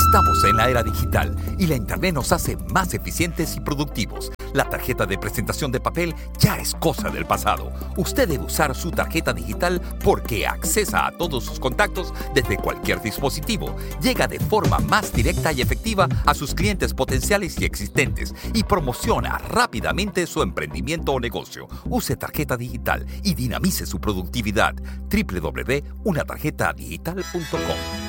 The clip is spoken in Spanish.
Estamos en la era digital y la Internet nos hace más eficientes y productivos. La tarjeta de presentación de papel ya es cosa del pasado. Usted debe usar su tarjeta digital porque accesa a todos sus contactos desde cualquier dispositivo. Llega de forma más directa y efectiva a sus clientes potenciales y existentes y promociona rápidamente su emprendimiento o negocio. Use tarjeta digital y dinamice su productividad. www.unatarjetadigital.com